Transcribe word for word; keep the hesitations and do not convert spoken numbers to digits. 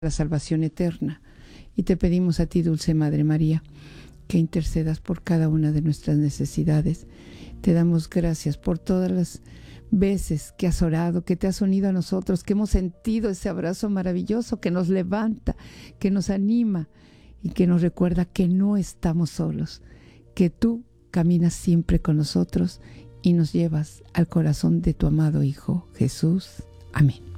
la salvación eterna. Y te pedimos a ti, Dulce Madre María, que intercedas por cada una de nuestras necesidades. Te damos gracias por todas las veces que has orado, que te has unido a nosotros, que hemos sentido ese abrazo maravilloso que nos levanta, que nos anima y que nos recuerda que no estamos solos, que tú caminas siempre con nosotros y nos llevas al corazón de tu amado Hijo Jesús. Amén.